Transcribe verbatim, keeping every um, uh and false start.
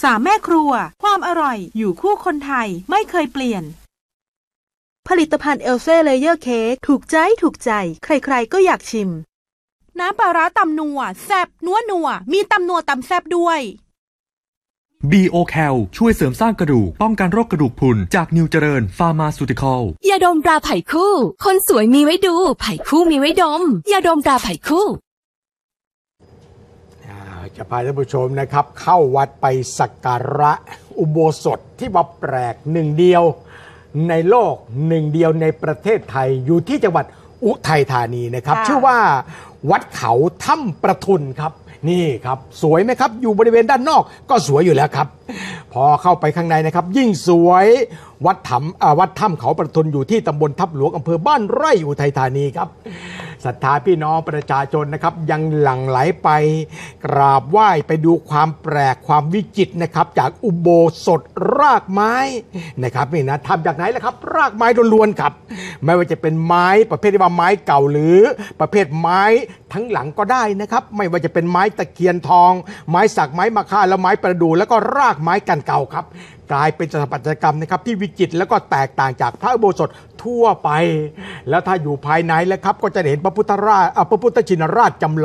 สามแม่ครัวความอร่อยอยู่คู่คนไทยไม่เคยเปลี่ยนผลิตภัณฑ์เอลเซ่เลเยอร์เค้กถูกใจถูกใจใครๆก็อยากชิมน้ำปลาร้าตำนัวแซ่บนัวนัวมีตำนัวตำแซ่บด้วยบี โอ แคล ช่วยเสริมสร้างกระดูกป้องกันโรคกระดูกพรุนจากนิวเจริญฟาร์มาซูติคอลยาดมตราไผ่คู่คนสวยมีไว้ดูไผ่คู่มีไว้ดมยาดมตราไผ่คู่จะพาท่านผู้ชมนะครับเข้าวัดไปสักการะอุโบสถที่ว่าแปลกหนึ่งเดียวในโลกหนึ่งเดียวในประเทศไทยอยู่ที่จังหวัดอุทัยธานีนะครับชื่อว่าวัดเขาถ้ำประทุนครับนี่ครับสวยไหมครับอยู่บริเวณด้านนอกก็สวยอยู่แล้วครับพอเข้าไปข้างในนะครับยิ่งสวยวัดถ้ำวัดถ้ำเขาประทุนอยู่ที่ตำบลทับหลวงอำเภอบ้านไร่อุทัยธานีครับศรัทธาพี่น้องประชาชนนะครับยังหลั่งไหลไปกราบไหว้ไปดูความแปลกความวิจิตรนะครับจากอุโบสถรากไม้นะครับนี่นะทำจากไหนล่ะครับรากไม้ล้วนๆครับไม่ว่าจะเป็นไม้ประเภทที่ว่าไม้เก่าหรือประเภทไม้ทั้งหลังก็ได้นะครับไม่ว่าจะเป็นไม้ตะเคียนทองไม้สักไม้มะค่าและไม้ประดู่แล้วก็รากไม้กันเก่าครับกลายเป็นสถาปัตยกรรมนะครับที่วิจิตรแล้วก็แตกต่างจากพระอุโบสถทั่วไปแล้วถ้าอยู่ภายในแล้วครับก็จะเห็นพระพุทธราชพระพุทธชินราชจำลอง